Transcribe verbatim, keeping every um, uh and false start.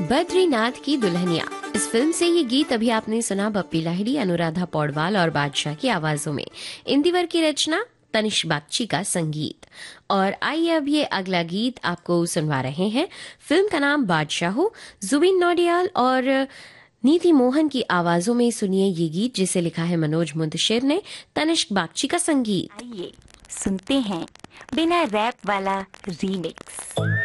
बद्रीनाथ की दुल्हनिया, इस फिल्म से ये गीत अभी आपने सुना बप्पी लाहिड़ी, अनुराधा पौडवाल और बादशाह की आवाजों में। इंदिवर की रचना, तनिष्क बागची का संगीत। और आइए अब ये अगला गीत आपको सुनवा रहे हैं। फिल्म का नाम बादशाह, जुबिन नौटियाल और नीति मोहन की आवाजों में सुनिए ये गीत, जिसे लिखा है मनोज मुंतशिर ने, तनिष्क बागची का संगीत। आइए सुनते हैं बिना रैप वाला रीमिक्स।